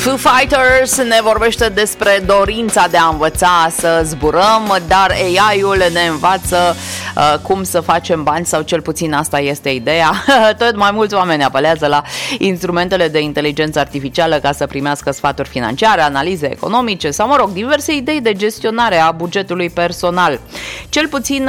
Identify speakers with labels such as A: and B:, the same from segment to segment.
A: Foo Fighters ne vorbește despre dorința de a învăța să zburăm, dar AI-ul ne învață cum să facem bani, sau cel puțin asta este ideea. Tot mai mulți oameni apelează la instrumentele de inteligență artificială ca să primească sfaturi financiare, analize economice sau, mă rog, diverse idei de gestionare a bugetului personal. Cel puțin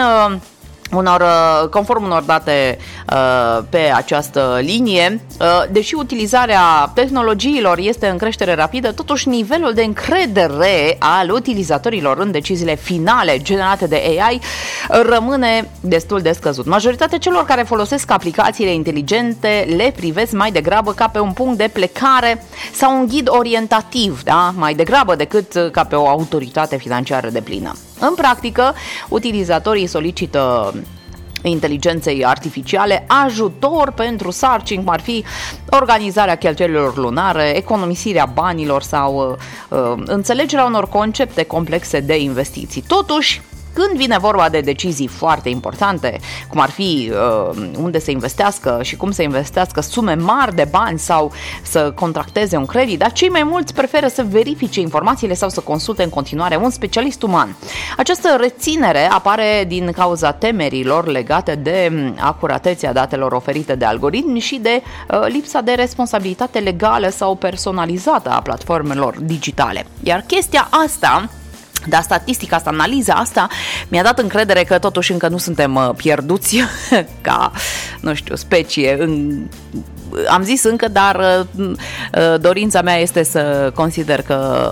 A: conform unor date pe această linie, deși utilizarea tehnologiilor este în creștere rapidă, totuși nivelul de încredere al utilizatorilor în deciziile finale generate de AI rămâne destul de scăzut. Majoritatea celor care folosesc aplicațiile inteligente le privesc mai degrabă ca pe un punct de plecare sau un ghid orientativ, da? Mai degrabă decât ca pe o autoritate financiară deplină. În practică, utilizatorii solicită inteligenței artificiale ajutor pentru sarcini, cum ar fi organizarea cheltuielilor lunare, economisirea banilor sau înțelegerea unor concepte complexe de investiții. Totuși, când vine vorba de decizii foarte importante, cum ar fi unde să investească și cum să investească sume mari de bani sau să contracteze un credit, dar cei mai mulți preferă să verifice informațiile sau să consulte în continuare un specialist uman. Această reținere apare din cauza temerilor legate de acuratețea datelor oferite de algoritmi și de lipsa de responsabilitate legală sau personalizată a platformelor digitale. Iar chestia asta, dar statistica asta, analiza asta mi-a dat încredere că totuși încă nu suntem pierduți ca, nu știu, specie. Am zis încă, dar dorința mea este să consider că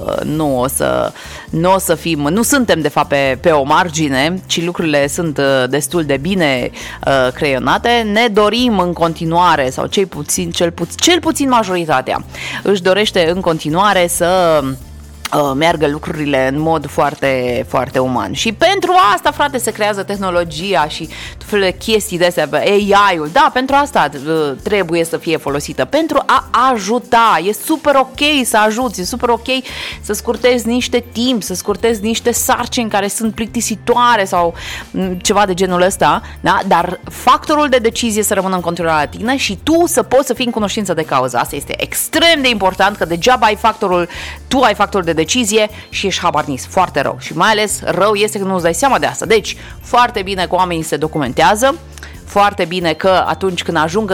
A: nu suntem de fapt pe o margine, ci lucrurile sunt destul de bine creionate. Ne dorim în continuare, sau cel puțin majoritatea își dorește în continuare să meargă lucrurile în mod foarte, foarte uman. Și pentru asta, frate, se creează tehnologia și tot felul de chestii de astea, AI-ul. Da, pentru asta trebuie să fie folosită, pentru a ajuta. E super ok să ajuți, e super ok să scurtezi niște timp, să scurtezi niște sarcini care sunt plictisitoare sau ceva de genul ăsta, da? Dar factorul de decizie să rămână în continuare la tine și tu să poți să fii în cunoștință de cauză. Asta este extrem de important, că degeaba tu ai factorul de decizie și ești habarnis, foarte rău. Și mai ales rău este că nu îți dai seama de asta. Deci, foarte bine că oamenii se documentează, foarte bine că atunci când ajung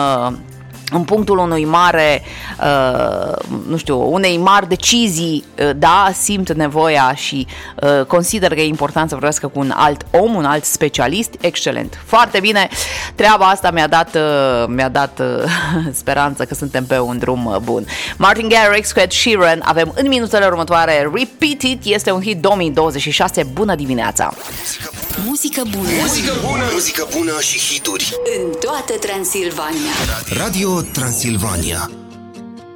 A: în punctul unui mare, unei mari decizii, da, simt nevoia și consider că e important să vorbească cu un alt om, un alt specialist. Excelent, foarte bine. Treaba asta mi-a dat speranță că suntem pe un drum bun. Martin Garrix cu Ed Sheeran. Avem în minutele următoare Repeat It, este un hit 2026. Bună dimineața!
B: Muzică bună.
C: Muzică bună. Muzică bună și hituri
B: în toată Transilvania.
C: Radio Transilvania.